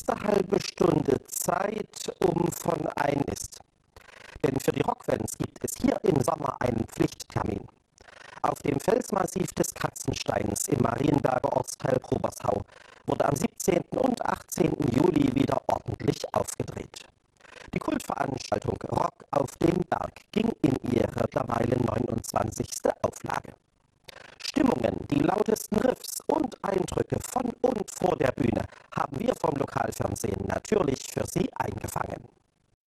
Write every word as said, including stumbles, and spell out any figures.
letzte halbe Stunde Zeit, um von ein ist. Denn für die Rockfans gibt es hier im Sommer einen Pflichttermin. Auf dem Felsmassiv des Katzensteins im Marienberger Ortsteil Probershau wurde am siebzehnten und achtzehnten Juli wieder ordentlich aufgedreht. Die Kultveranstaltung Rock auf dem Berg ging in ihre mittlerweile neunundzwanzigste Auflage. Stimmungen, die lautesten Riffs und Eindrücke von und vor der Bühne haben wir vom Lokalfernsehen natürlich für Sie eingefangen.